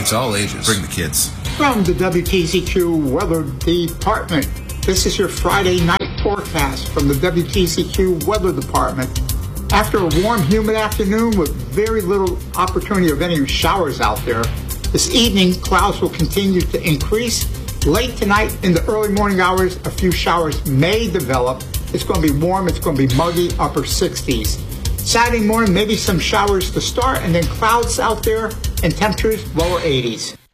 It's all ages. Bring the kids. From the WTCQ Weather Department, this is your Friday night forecast from the WTCQ Weather Department. After a warm, humid afternoon with very little opportunity of any showers out there, this evening clouds will continue to increase. Late tonight in the early morning hours, a few showers may develop. It's going to be warm, it's going to be muggy, upper 60s. Saturday morning, maybe some showers to start, and then clouds out there and temperatures lower 80s.